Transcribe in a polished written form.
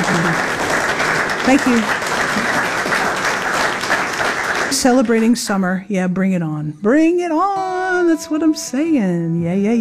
Thank you. Celebrating summer. Yeah, bring it on. Bring it on. That's what I'm saying. Yeah, yeah,